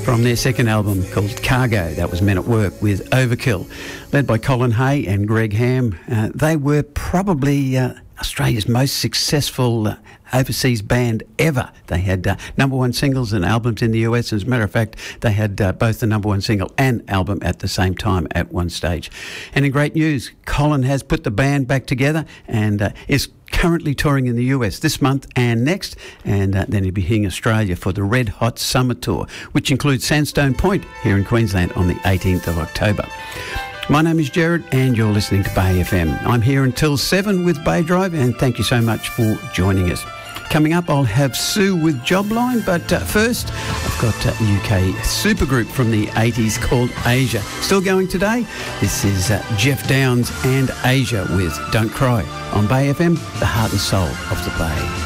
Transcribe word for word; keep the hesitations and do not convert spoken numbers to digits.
from their second album called Cargo. That was Men at Work with Overkill, led by Colin Hay and Greg Ham. Uh, they were probably uh, Australia's most successful uh, overseas band ever. They had uh, number one singles and albums in the U S. As a matter of fact, they had uh, both the number one single and album at the same time at one stage. And in great news, Colin has put the band back together and uh, is currently touring in the U S this month and next, and uh, then he'll be hitting Australia for the Red Hot Summer Tour, which includes Sandstone Point here in Queensland on the eighteenth of October. My name is Jared and you're listening to Bay F M. I'm here until seven with Bay Drive, and thank you so much for joining us. Coming up, I'll have Sue with Jobline, but uh, first, I've got a U K supergroup from the eighties called Asia. Still going today? This is uh, Jeff Downes and Asia with Don't Cry on Bay F M, the heart and soul of the Bay.